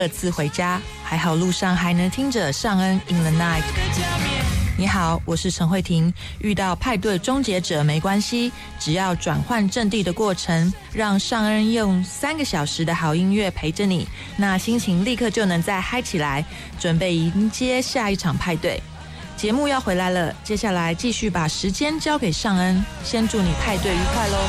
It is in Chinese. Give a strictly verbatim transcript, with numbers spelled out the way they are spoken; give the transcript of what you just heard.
各自回家，还好路上还能听着尚恩 In the Night。你好，我是陈慧婷。遇到派对终结者没关系，只要转换阵地的过程，让尚恩用三个小时的好音乐陪着你，那心情立刻就能再嗨起来，准备迎接下一场派对。节目要回来了，接下来继续把时间交给尚恩，先祝你派对愉快咯。